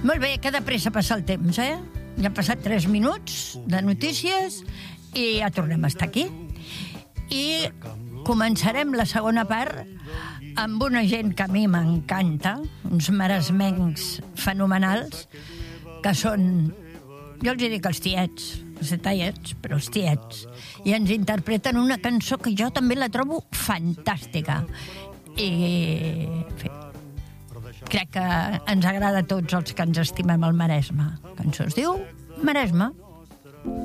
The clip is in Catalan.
Molt bé, que de pressa passa el temps, Ja han passat 3 minuts de notícies i ja tornem a estar aquí. I començarem la segona part amb una gent que a mi m'encanta, uns maresmencs fenomenals, que són, jo els dic els tiets, els detallets, però els tiets, i ens interpreten una cançó que jo també la trobo fantàstica. I, en fi, crec que ens agrada a tots els que ens estimem el Maresme. La cançó es diu Maresme.